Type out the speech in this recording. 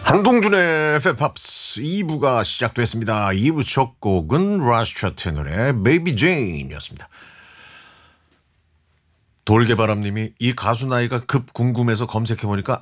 한동준의 팻팝스 2부가 시작됐습니다. 2부 첫 곡은 라스트라트의 노래 Baby Jane이었습니다. 돌개바람님이 이 가수 나이가 급 궁금해서 검색해보니까